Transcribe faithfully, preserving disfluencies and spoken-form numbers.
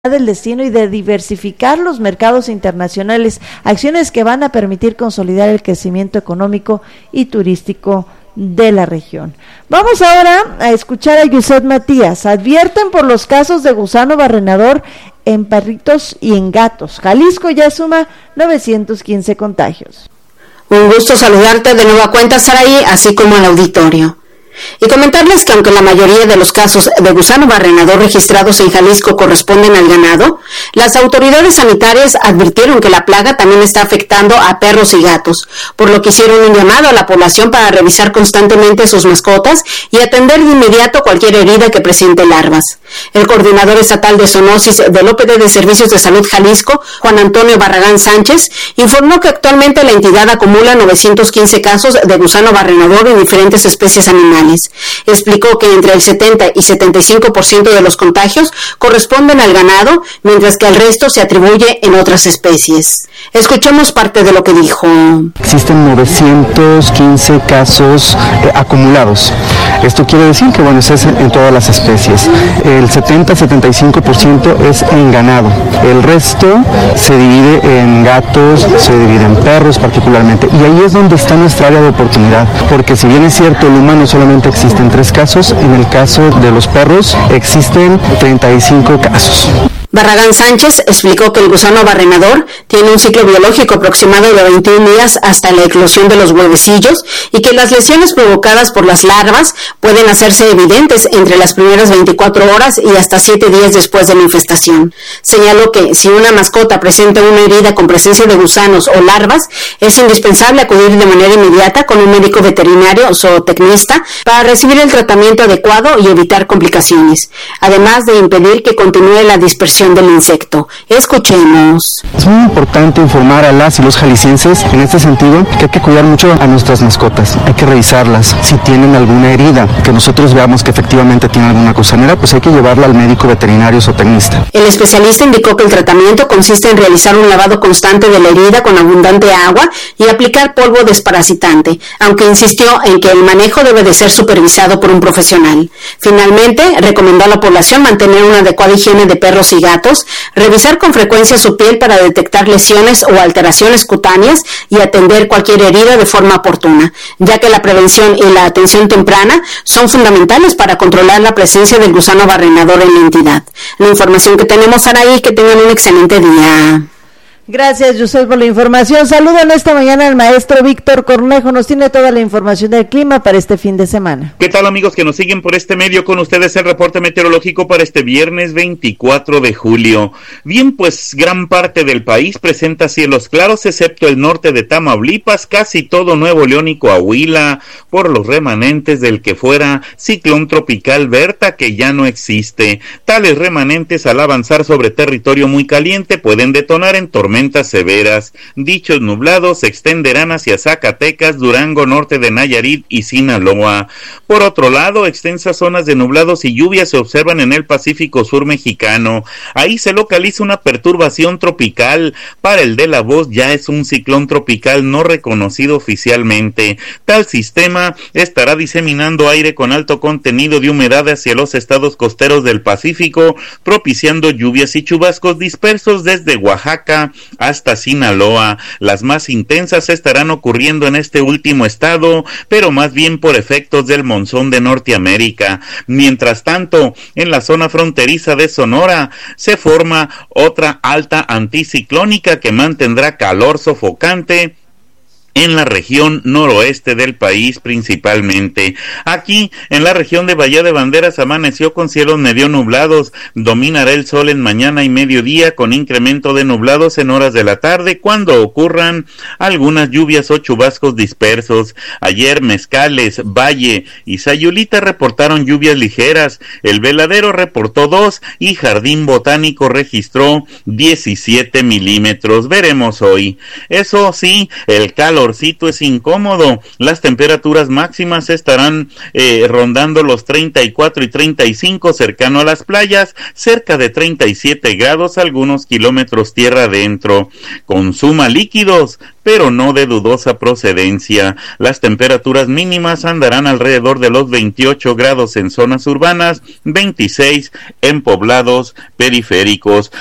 del destino y de diversificar los mercados internacionales, acciones que van a permitir consolidar el crecimiento económico y turístico de la región. Vamos ahora a escuchar a Yuset Matías. Advierten por los casos de gusano barrenador en perritos y en gatos. Jalisco ya suma novecientos quince contagios. Un gusto saludarte de nueva cuenta, Saraí, así como al auditorio. Y comentarles que aunque la mayoría de los casos de gusano barrenador registrados en Jalisco corresponden al ganado, las autoridades sanitarias advirtieron que la plaga también está afectando a perros y gatos, por lo que hicieron un llamado a la población para revisar constantemente sus mascotas y atender de inmediato cualquier herida que presente larvas. El coordinador estatal de zoonosis del O P D de Servicios de Salud Jalisco, Juan Antonio Barragán Sánchez, informó que actualmente la entidad acumula novecientos quince casos de gusano barrenador en diferentes especies animales. Explicó que entre el setenta y setenta y cinco por ciento de los contagios corresponden al ganado, mientras que el resto se atribuye en otras especies. Escuchemos parte de lo que dijo. Existen novecientos quince casos eh, acumulados. Esto quiere decir que, bueno, es en todas las especies. El setenta a setenta y cinco por ciento es en ganado. El resto se divide en gatos, se divide en perros particularmente. Y ahí es donde está nuestra área de oportunidad. Porque si bien es cierto, el humano solamente existen tres casos, en el caso de los perros existen treinta y cinco casos. Barragán Sánchez explicó que el gusano barrenador tiene un ciclo biológico aproximado de veintiún días hasta la eclosión de los huevecillos y que las lesiones provocadas por las larvas pueden hacerse evidentes entre las primeras veinticuatro horas y hasta siete días después de la infestación. Señaló que si una mascota presenta una herida con presencia de gusanos o larvas, es indispensable acudir de manera inmediata con un médico veterinario o zootecnista para recibir el tratamiento adecuado y evitar complicaciones, además de impedir que continúe la dispersión del insecto. Escuchemos. Es muy importante informar a las y los jaliscienses en este sentido que hay que cuidar mucho a nuestras mascotas, hay que revisarlas, si tienen alguna herida, que nosotros veamos que efectivamente tienen alguna gusanera, pues hay que llevarla al médico veterinario o zootecnista. El especialista indicó que el tratamiento consiste en realizar un lavado constante de la herida con abundante agua y aplicar polvo desparasitante, aunque insistió en que el manejo debe de ser supervisado por un profesional. Finalmente, recomendó a la población mantener una adecuada higiene de perros y gatos, revisar con frecuencia su piel para detectar lesiones o alteraciones cutáneas y atender cualquier herida de forma oportuna, ya que la prevención y la atención temprana son fundamentales para controlar la presencia del gusano barrenador en la entidad. La información que tenemos, Saraí, que tengan un excelente día. Gracias, Yuset, por la información. Saludan esta mañana al maestro Víctor Cornejo. Nos tiene toda la información del clima para este fin de semana. ¿Qué tal, amigos que nos siguen por este medio? Con ustedes el reporte meteorológico para este viernes veinticuatro de julio. Bien, pues gran parte del país presenta cielos claros, excepto el norte de Tamaulipas, casi todo Nuevo León y Coahuila, por los remanentes del que fuera ciclón tropical Berta, que ya no existe. Tales remanentes, al avanzar sobre territorio muy caliente, pueden detonar en tormentas severas. Dichos nublados se extenderán hacia Zacatecas, Durango, norte de Nayarit y Sinaloa. Por otro lado, extensas zonas de nublados y lluvias se observan en el Pacífico Sur mexicano. Ahí se localiza una perturbación tropical. Para el de la voz ya es un ciclón tropical no reconocido oficialmente. Tal sistema estará diseminando aire con alto contenido de humedad hacia los estados costeros del Pacífico, propiciando lluvias y chubascos dispersos desde Oaxaca hasta Sinaloa. Las más intensas estarán ocurriendo en este último estado, pero más bien por efectos del monzón de Norteamérica. Mientras tanto, en la zona fronteriza de Sonora se forma otra alta anticiclónica que mantendrá calor sofocante en la región noroeste del país principalmente. Aquí, en la región de Bahía de Banderas, amaneció con cielos medio nublados. Dominará el sol en mañana y mediodía, con incremento de nublados en horas de la tarde, cuando ocurran algunas lluvias o chubascos dispersos. Ayer, Mezcales, Valle y Sayulita reportaron lluvias ligeras. El Veladero reportó dos y Jardín Botánico registró diecisiete milímetros. Veremos hoy. Eso sí, el calor calorcito es incómodo. Las temperaturas máximas estarán eh, rondando los treinta y cuatro y treinta y cinco cercano a las playas, cerca de treinta y siete grados algunos kilómetros tierra adentro. Consuma líquidos, pero no de dudosa procedencia. Las temperaturas mínimas andarán alrededor de los veintiocho grados en zonas urbanas, veintiséis en poblados periféricos.